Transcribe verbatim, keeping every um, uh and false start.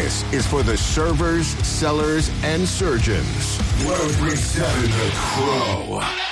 This is for the servers, sellers, and surgeons. one oh three point seven The Crow.